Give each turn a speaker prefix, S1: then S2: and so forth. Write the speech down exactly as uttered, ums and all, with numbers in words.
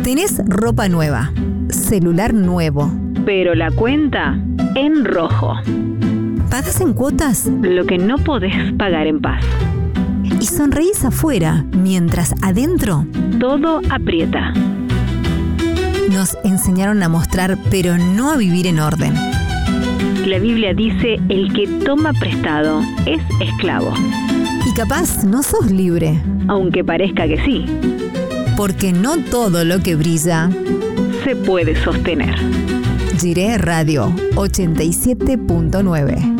S1: Tenés ropa nueva, celular nuevo,
S2: pero la cuenta en rojo.
S1: ¿Pagás en cuotas?
S2: Lo que no podés pagar en paz.
S1: Y sonreís afuera, mientras adentro
S2: todo aprieta.
S1: Nos enseñaron a mostrar, pero no a vivir en orden.
S2: La Biblia dice, el que toma prestado es esclavo.
S1: Y capaz no sos libre.
S2: Aunque parezca que sí.
S1: Porque no todo lo que brilla
S2: se puede sostener.
S1: Jiré Radio ochenta y siete punto nueve.